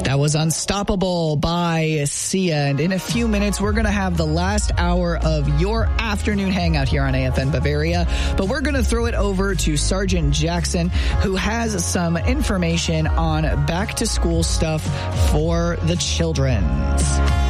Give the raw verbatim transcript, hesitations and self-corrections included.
That was Unstoppable by Sia. And in a few minutes, we're going to have the last hour of your afternoon hangout here on A F N Bavaria. But we're going to throw it over to Sergeant Jackson, who has some information on back to school stuff for the children's.